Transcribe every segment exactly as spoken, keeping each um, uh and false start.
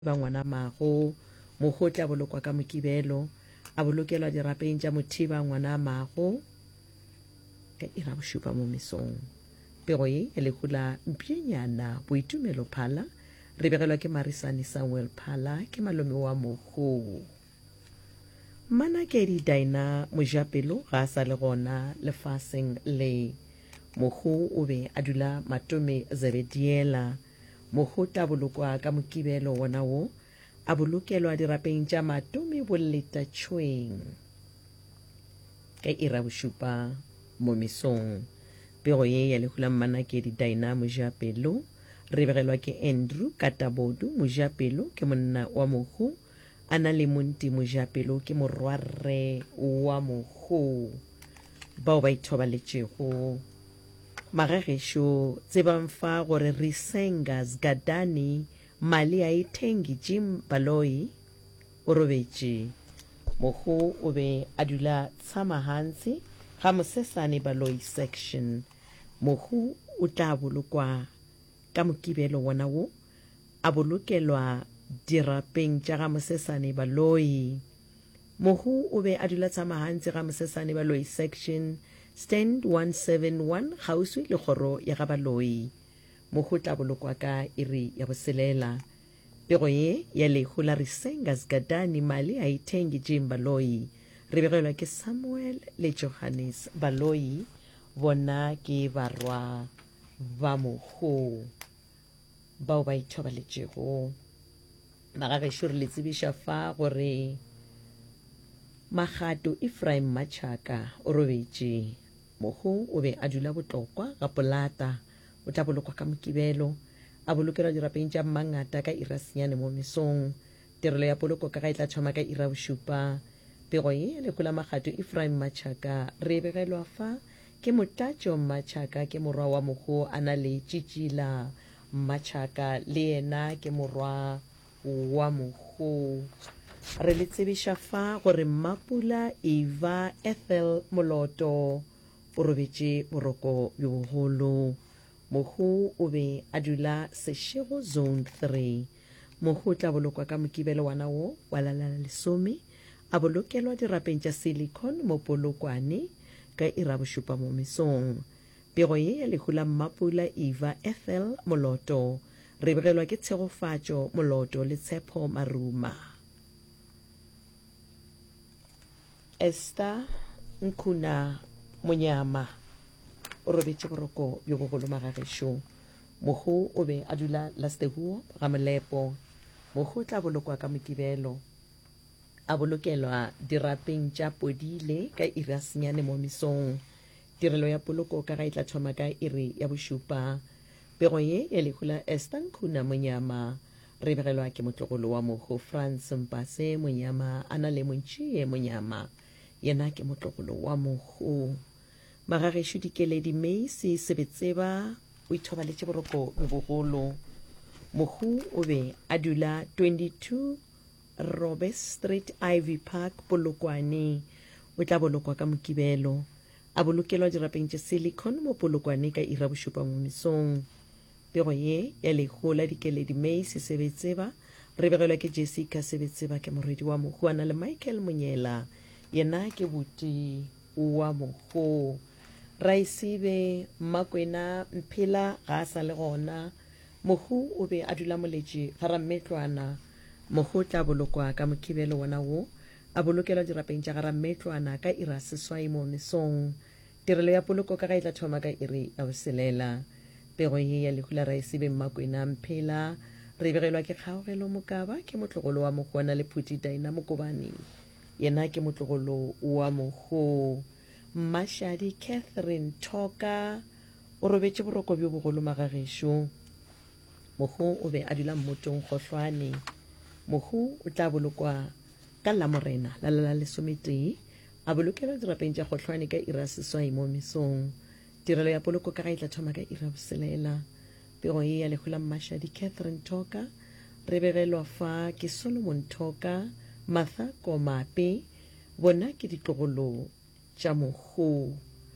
ba ngwana mago mogotla bolokwa ka mokibelo a bolokelwa dirapeng tša mothiba ngwana mago ka ira bošupa mo mesong. Pego ye e lekula mpienyana boitumelo phala re begelwa ke Marisane Samuel Phala ke malome wa mogo. Manakedi Daina Mojapelo ga a sa le gona lefaseng le. Mogo o be a dula Matome Zebediela. Mogo tla bolokwa ka mokibelo wona wo a bolokelwa dirapeng tša Matome Boleta Tšhweng ka ira bošupa mo mesong. Pego ye ya lehula Manakedi Daina Mojapelo re begelwa ke Andrew Katabodu Mojapelo ke monna wa mogo a na le Monti Mojapelo ke morwarre wa mogo bao ba ithobaletšego. Magagešo tsebang fa gore Risenga Zgadani mali a ithengi Jim Baloi o robetše. Mogo o be a dula tshama hantsi ga Mosesane Baloi section. Mogo o tla bolokwa ka mokibelo wona wo a bolokelwa dirapeng tša ga Mosesane Baloi. Mogo o be a dula tshama hantsi ga Mosesane Baloi section stand one seven one gauswi le kgoro ya ga Baloi. Mogo tla bolokwa ka iri ya boselela. Pego ye ya lehu la Risenga Zgadani mali a ithengi Jim Baloi re begelwa ke Samuel le Johannes Baloi bona ke barwa ba mogo bao ba ithobaletšego. Magagešo re le tsebiša fa gore Magato Ephraim Machaka o robetše. Mogo o be a dula botlokwa ga Polata o tla bolokwa ka mokibelo a bolokelwa dirapeng tša Mangata ka ira senyane mo mesong. Tirelo ya poloko ka ga e tla thoma ka ira bošupa. Pego ye lekola Magato Ephraim Machaka re begelwa fa ke Motlatšo Machaka ke morwa wa mogo a na le Tšitšila Machaka le yena ke morwa wa mogo. Re le tsebiša fa gore Mapula Eva Ethel Moloto o robetše boroko bjo bogolo. Mogo o be a dula Seshego zone three. Mogo o tla bolokwa ka mokibelo wana wo wa lalala lesome a bolokelwa dirapeng tša Silicon mo Polokwane ka ira bošupa mo mesong. Pego ye ya lehula Mapula Eva Ethel Moloto re begelwa ke Tshegofatšo Moloto le Tshepo Maruma. Esther Nkuna Monyama o robetše boroko bjo bogolo magagešo. Mogo o be a dula Lastehuo ga Molepo. Mogo o tla bolokwa ka mokibelo a bolokelwa dirapeng tša Podile ka ira senyane mo mesong. Tirelo ya poloko ka ga e tla thoma ka iri ya bošupa. Pego ye ya lehula Esther Nkuna Monyama re begelwa ke motlogolo wa mogo France Mpase Monyama a na le Montšie Monyama yena ke motlogolo wa mogo. Magagešo Dikeledi Macy Sebetseba o ithobaletše boroko bogolo. Mogo o be a dula twenty-two Robes Street Ivy Park Polokwane o tla bolokwa ka mokibelo a bolokelwa dirapeng tša Silicon mo Polokwane ka ira bošupa mo mesong. Pego ye ya lehu la Dikeledi Macy Sebetseba re begelwa ke Jessica Sebetseba ke morwedi wa mogo a na le Michael Monyela yena ke buti wa mogo. Raisibe Makwena Mphela ga a sa le gona. Mogo o be a dula moletše ga Rametlwana. Mogo o tla bolokwa ka mokibelo wona wo a bolokelwa dirapeng tša ga Rametlwana ka ira seswai mo mesong. Tirelo ya poloko ka ga e tla thoma ka iri ya boselela. Pego ye ya lehula Raisibe Makwena Mphela re begelwa ke Kgaogelo Mokaba ke motlogolo wa mogo a na le Phuti Daina Mokobane yena ke motlogolo wa mogo. Mashadi Catherine Thoka o robetše boroko bjo bogolo magagešo. Mogo o be a dula Mmotong Kgohlwane. Mogo o tla bolokwa ka Lamorena la la lesometee a bolokelwa dirapeng tša Kgohlwane ka ira seswai mo mesong. Tirelo ya poloko ka ga e tla thoma ka ira boselela. Pego ye ya lehula Mashadi Catherine Thoka re begelwa fa ke Solomon Thoka Martha Komape bona ke ditlogolo tša mogo.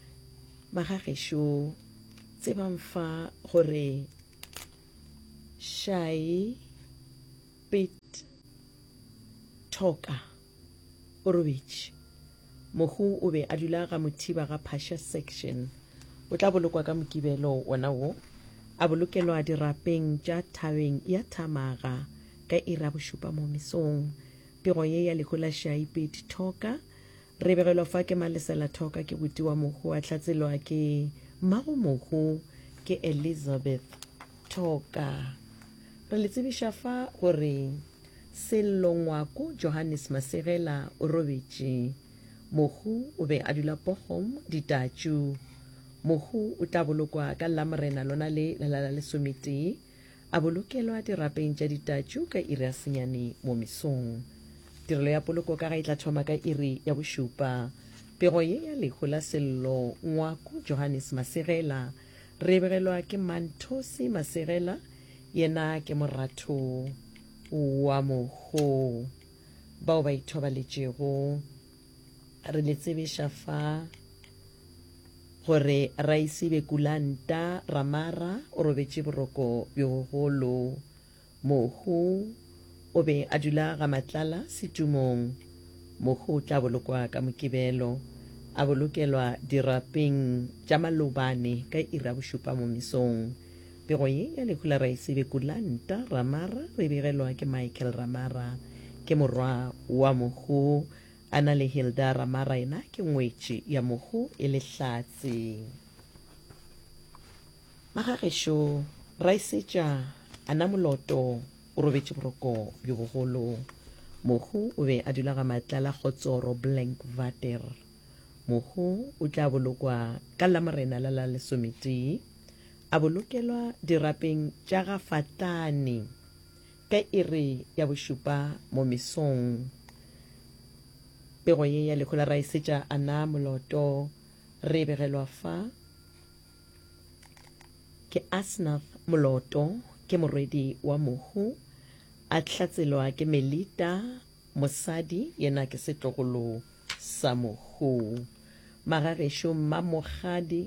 Magagešo tsebang fa gore Shai Pete Toka o robetše. Mohu o be a dula ga mothiba ga Pasha section. O tla bolokwa ka mokibelo ona wo. A bolokelwa dirapeng tša thabeng ya Thamaga ka ira bošupa mo mesong. Pego ye ya lehola Shai Pete Toka re begelwa fa ke Malesela Toka ke buti wa mohu a tlatselwa ke mmago mohu ke Elizabeth Toka. Re le tsebiša fa gore Sello Ngwako Johannes Masegela o robetše. Mohu o be a dula Pohom Ditatšu. Mohu o tla bolokwa ka Lamorena lona le la la lesometee. A bolokelwa dirapeng tša Ditatšu ka iri ya senyane mo mesong. Tirelo ya poloko ka ga e tla thoma ka iri ya bošupa. Pego ye ya lehu la Sello Ngwako Johannes Masegela re begelwa ke Manthosi Masegela, yena ke moratho wa mohu. Bao ba ithobaletšego re le tsebiša fa gore Raisi Bekulanta Ramara o robetše boroko bjogolo. Mohu o be a dula ga Matlala Setumong. Mohu o tla bolokwa ka mokibelo. A bolokelwa dirapeng tša Malobane ka ira bošupa mo mesong. Pego ye ya lehu la Raisi Bekulanta Ramara re begelwa ke Michael Ramara ke morwa wa mohu. Ana le Hilda Ramara ena ke ngwetši ya mohu e le hlatse. Magagešo raisetša ana moloto o robetše boroko bjogolo. Mohu o be a dula ga Matlala Kgotsoro Blank Vater. Mohu o tla bolokwa ka Lamorena la la lesometee. A bolokelwa dirapeng tša ga Fatane ka iri ya bošupa mo mesong. Pego ye ya lehu la raisetša ana moloto re begelwa fa ke Asnath Moloto ke morwedi wa mohu. A tlatselwa ke Melita mosadi yena ke setlogolo sa mohu. Magagešo Mmamogadi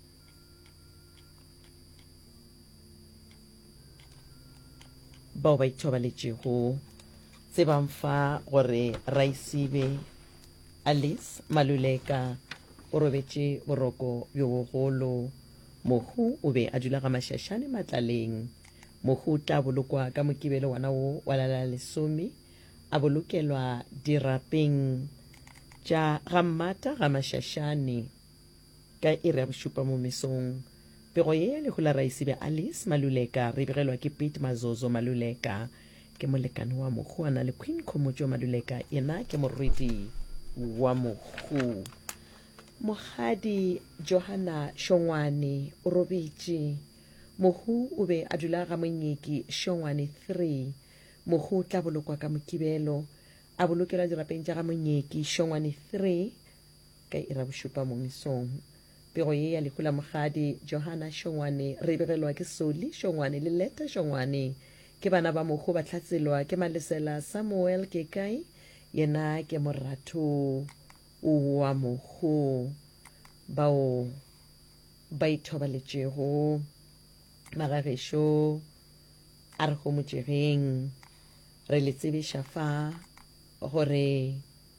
bao ba ithobaletšego tsebang fa gore Raisibe Alice Maluleka o robetše boroko bjogolo. Mohu o be a dula ga Mašašane Matlaleng. Mohu o tla bolokwa ka mokibelo wana wo wa la la lesome. A bolokelwa dirapeng tša ga Mmata ga Mašašane ka iri ya bošupa mo mesong. Pego ye ya lehu la Raisibe Alice Maluleka re begelwa ke Pete Mazozo Maluleka ke molekane wa mohu. A na le Queen Khomotšo Maluleka yena ke morwedi wa mohu. Mogadi Johanna Shongwane o robetše. Mohu o be a dula ga Monyeki Shongwane three. Mohu o tla bolokwa ka mokibelo. A bolokelwa dirapeng tša ga Monyeki Shongwane three ka ira bošupa mo mesong. Pego ye ya lehu la mogadi Johanna Shongwane re begelwa ke Soli Shongwane le Leta Shongwane ke bana ba mohu ba tlatselwa ke Malesela Samuel Kekai yena ke moratho wa mohu. Bao ba ithobaletšego magagešo a re homotšegeng re le tsebiša fa gore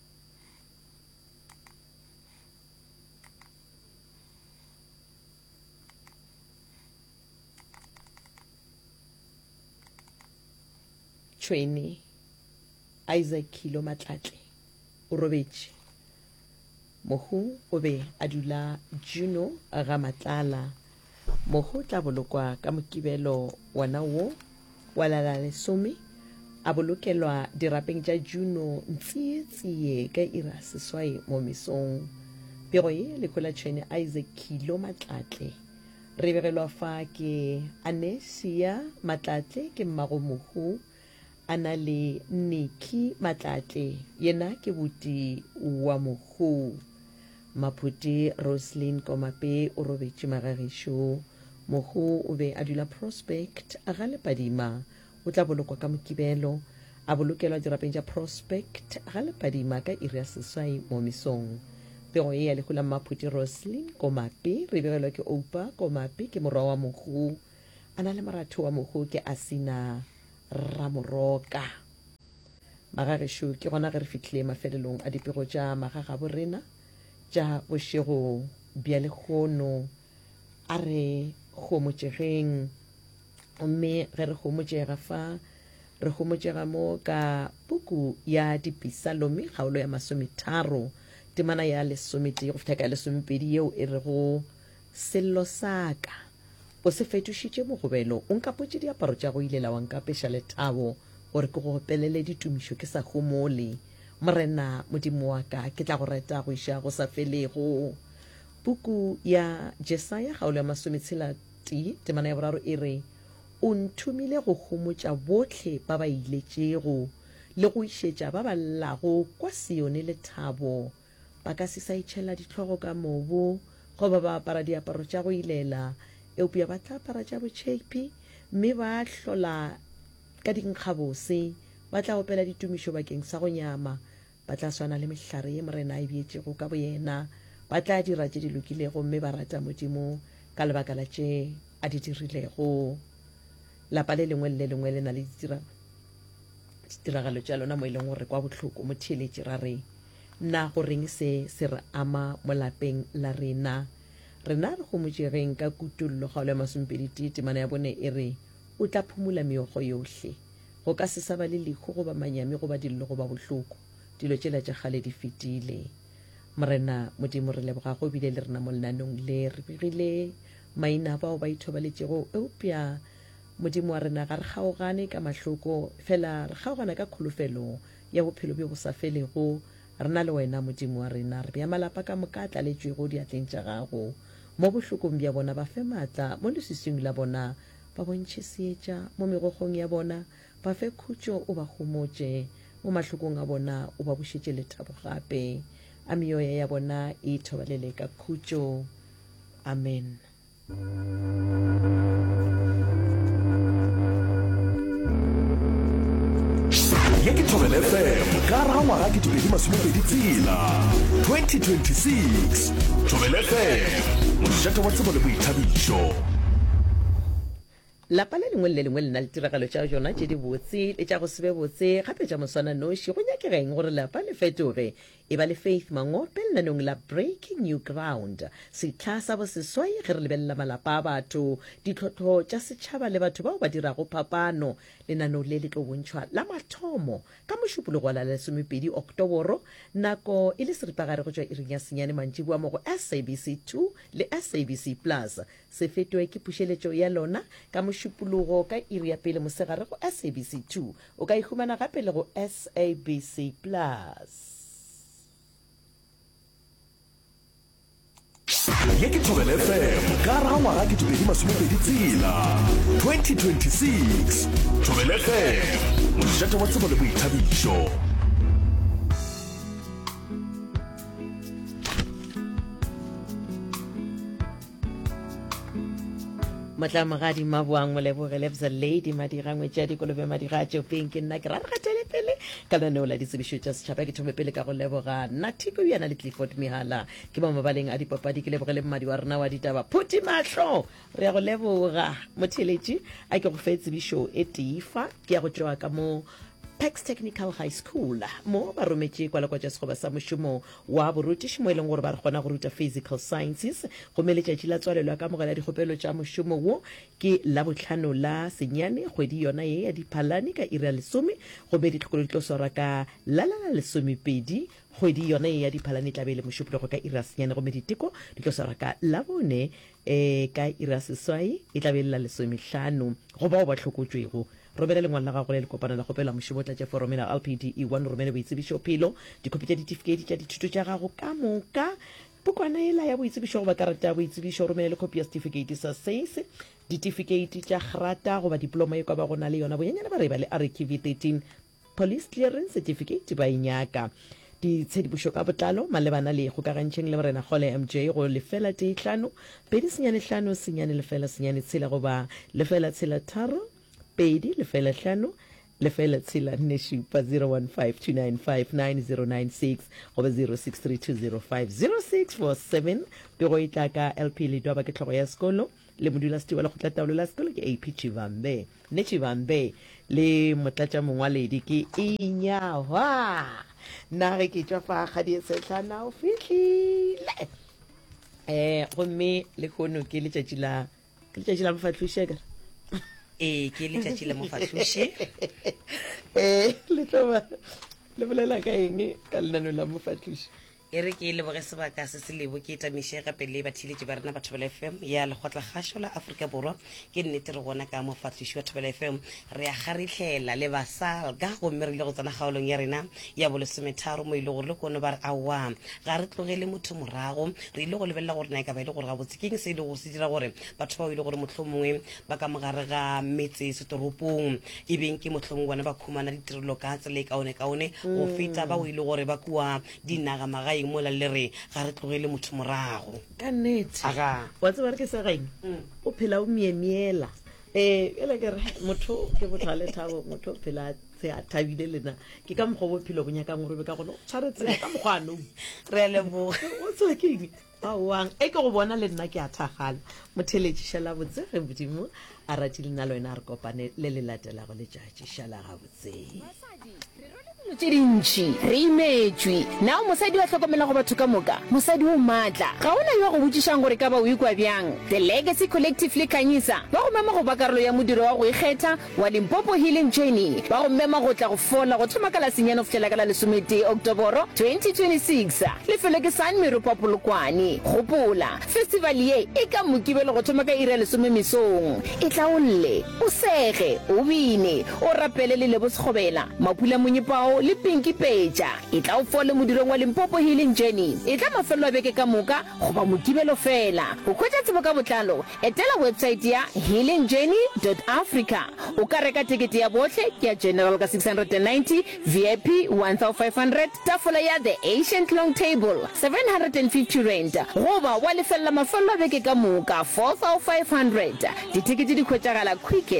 Tshweni Isaac Kilo Matlatle o robetše. Mohu o be a dula Juno ga Matlala. Mohu tla bolokwa ka mokibelo wana wo wa la la lesome. A bolokelwa dirapeng tša Juno ntsie-tsie ka ira seswai mo mesong. Pego ye lehu la Tshweni Isaac Kilo Matlatle re begelwa fa ke Anesia Matlatle ke mmago mohu. A na le Nikki Matlatle yena ke buti wa mohu. Maputi Roslyn Komape o robetše magagešo. Mohu o be a dula Prospect a ga Lepadima. O tla bolokwa ka mokibelo. A bolokelwa dirapeng tša Prospect a ga Lepadima ka iri ya seswai mo mesong. Pego ye ya lehu la Maputi Roslyn Komape re begelwa ke Oupa Komape ke morwa wa mohu. A na le moratho wa mohu ke Asina Ramoroka. Magagesho ke gona ge re fitlhile mafelelong a dipego tša magaga borena tša bošego bja lekgono a re gomotšegeng, mme ge re gomotšega fa re gomotšega mo ka puku ya dipisalomi kgaolo ya masometharo temana ya lesometee go fitha ka lesomepedi yeo e re go sello sa ka o se fetošitše mogobelo o nkapotše diaparo tša go ilela wa nkapeša lethabo gore ke go gopelele ditumišo ke sa humole. Morena modimo wa ka ke tla go reta go iša go sa felego. Puku ya Jesaya kgaolo ya masometshela tee temana ya boraro e re o nthumile go humotša botlhe ba ba iletšego le go išetša ba ba llago kwa Sione lethabo, ba ka se sa itšhela ditlhogo ka mobo goba ba apara diaparo tša go ilela, eupša ba tla apara tša botšheipi, mme ba hlola ka dinkgabose, ba tla opela ditumišo bakeng sa go nyama, ba tla swana le mehlare ye morena a e beetšego ka boyena, ba tla dira tše di lokilego mme ba rata modimo ka lebaka la tše a di dirilego. Lapa le lengwe le lengwe le na le ditiragalo tša lona mo e leng gore kwa bohloko mo theeletše ra re nna goreng se se re ama mo lapeng la rena. Rena re gomotšegeng ka kutullo kgaolo ya masompedi tee temana ya bone e re o tla phumula meokgo yohle, go ka se sa ba le lekgo goba manyami goba dillo goba bohloko, dilo tšela tša kgale di fetile. Morena modimo re leboga go bile le rena mo lenanong le re begile maina bao ba ithobaletšego, eupša modimo wa rena ga re kgaogane ka mahloko fela re kgaogana ka kholofelo ya bophelo bjo bo sa felego. Rena le wena modimo wa rena re bea malapa ka moka a tlaletšwego diatleng tša gago, mo bohlokong bja bona ba fe maatla, mo leswiswing la bona ba bontšhe seetša, mo megokgong ya bona ba fe khutšo o ba gomotše, mo mahlokong a bona o ba bušetše lethabo gape, a meoya ya bona e thobalele ka khutšo. Amen. Ye ke Thobela F M ka ra ngwaga ke tobedi masomepedi tsela twenty twenty-six. Thobela F M mošate wa tsebo le boithabišo. Lapa le lengwe le lengwe le na le tiragalo tša jona tše di botse le tša go sebe botse gape tša moswana noši. Go nyakegeng gore lapa le fetoge e ba le Faith Mangope lenanong la Breaking New Ground, setlha sa boseswai ge re lebelela malapa a batho, ditlhotlho tša setšhaba le batho bao ba dirago phapano. Lenanong le le tlo bontšhwa la mathomo ka mošupologo la lesomepedi Oktoboro, nako e le seripagare go tšwa iring ya senyane mantšibua mo go S A B C two le S A B C plus. Se fetoe ke pušeletšo ya lona ka mošupologo ka iri ya pele mosegare go S A B C two, o ka ihumana gape le go S A B C plus. Ye ke Thobela F M ka ra ngwaga ke tobedi masomepedi tsela twenty twenty-six. Thobela F M mošate wa tsebo le boithabišo. Matlamagadi mabuang mo leboge lebza lady madirangwe tša dikolobe madira tšeo peng ke nna ke ra re gatele pele ka laneo la ditsebišo tša setšhaba. Ke thome pele ka go leboga nna Thiko yana le Clifford Mihala ke ba mabaleng a dipapadi, ke lebogele mmadi wa rena wa ditaba Phuthi Mahlo. Re ya go leboga motheletši a ke go fe tsebišo e tifa ke ya go tšwa ka mo Pax Technical High School mo ba rometše kwalakwa tša sekgoba sa mošomo wa borutiši mo e leng gore ba re kgona go ruta physical sciences. Gomme letšatši la tswalelo ya kamogela dikgopelo tša mošomo wo ke la bohlano la senyane kgwedi yona ye ya diphalane ka iri ya lesome, gomme ditlhokolo di tlo swara ka la la la lesomepedi kgwedi yona ye ya diphalane tla be le mošupologo ka iri ya senyane, gomme diteko di tlo swara ka la bone um ka iri ya seswai e tla be le la lesomehlano go bao ba tlhokotšwego. Romela lengwalo la gago le le kopana la kgopela mošomo tla tša foromela L P D E one, romele boitsebišo phelo, dikopi tša ditifikeiti tša dithuto tša gago ka moka, pukwana ela ya boitsebišo goba karata ya boitsebišo, romele le kopi ya certificate sa S A C E, ditifikeiti tša grata goba diploma e kwa ba go na le yona bonyenyane ba re ba le R Q V thirteen police clearance certificate ba inyaka. Ditshedipušo ka botlalo malebana le kgokagantšheng le morena Kgole M J go lefela tee hlano pedi senyane hlano senyane lefela senyane tshela goba lefela tshela tharo pedi lefela hlano lefela tshela nne šupa zero one five two nine five nine zero nine six goba zero six three two zero five zero six four seven. Pego e tla ka L P le doba ke tlhogo ya sekolo le modula setiwa le go tla taolo la sekolo ke A P Chivambe ne Chivambe le motlatša mongwaledi ke Inyawa nna ge ke tšwa fa kgadi setlhana o fitlhile eh gomme le kgono ke letšatši la ke letšatši la mofatloše ka eh ke letšatši la mofatloše eh le tloba le bolela ka eng ka lenano la mofatloše e re ke leboge sebaka se se lebo ke tamiše gape le bathiletše ba rena ba Thobela F M ya lekgotlakgašo la Afrika Borwa ke nnete re gona ka mofatloši wa Thobela F M re a kgarihlela le basalga gomme re ile go tsena kgaolong ya rena ya bolesometharo mo ile gore le kono ba re aowa ga re tlogele motho morago re ile go lebelela gore na e ka ba ile gore gabotse keng se ile gore se dira gore batho ba ile gore motlho mongwe ba ka mogare ga metse setoropong e beng ke motlho mongwe bona ba khumana ditirelo ka tsela e kaone kaone go feta ba o ile gore ba kua dinaga maga mola le re ga re tlogele motho morago ka nnete aga wa tseba re ke se gaeng o phela o miemiela eh ela ke re motho ke botlhale thabo motho phela se a thabile lena ke ka mokgwa bo phelo bonya ka ngorobe ka gona o tshwaretse ka mokgwano re le bo o tswa keng awang e ke go bona le nna ke a thagala motheletši shala botse ge bodimo a ratile nna le wena re kopane le le latelago letšatši shala ga botse tse dintši re imetswe nao mosadi wa tlhokomela go batho ka moka mosadi o maatla ga ona yo go botšišang gore ka ba o ikwa bjang the legacy collective le kanyisa ba go mema go ba karolo ya modiro wa go ikgetha wa Limpopo Healing Journey ba go mema go tla go fola go thoma ka la senyano go fitlhela ka la lesomete Oktoboro twenty twenty-six lefelo ke San Meropa Polokwane gopola festival ye e ka mokibelo go thoma ka ira lesome mesong e tla o lle o sege o bine o rapele le lebo segobela mapula monyepao le Pinky Peja e tla o fole modirong wa Limpopo Healing Journey e tla mafelo a beke ka moka go ba mokibelo fela go khwetša tsebo ka botlalo etela website ya healing journey dot africa o ka reka tekete ya botlhe ke ya general ka six hundred ninety V I P one thousand five hundred tafola ya the ancient long table seven hundred fifty rand go ba wa lefella mafelo a beke ka moka four thousand five hundred ditekete di khwetšagala quicket.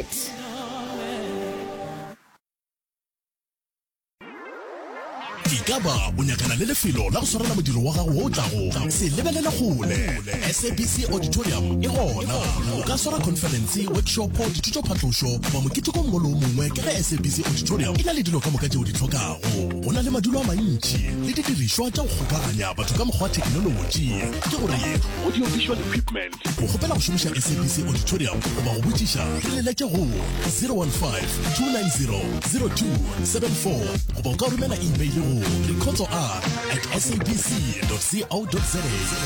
Ikaba o nyakana le lefelo la go swarela modiro wa gago o tlago se lebelela gole S A B C Auditorium e gona o ka swara conference workshop dithuto phatlošo ba moketeko mongwe le mongwe ke ge S A B C Auditorium e na le dilo ka moka tšeo di tlhokago go na le madulo a mantši le didirišwa tša go kgokaganya batho ka mokgwa wa thekenoloji ke gore audio visual equipment go gopela go šomiša S A B C Auditorium goba go botšiša re leletše go zero one five two nine zero zero two seven four goba o ka romela email go Rikhotso R at S A B C dot co dot za.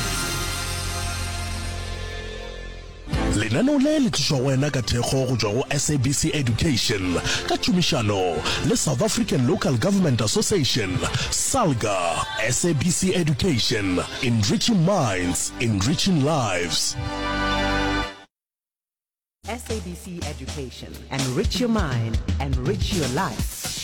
Lenaneo le le tšwa wena ka thekgo go tšwa go S A B C Education ka tšomišano le South African Local Government Association SALGA. S A B C Education, enriching minds, enriching lives. S A B C Education, enrich your mind, enrich your life.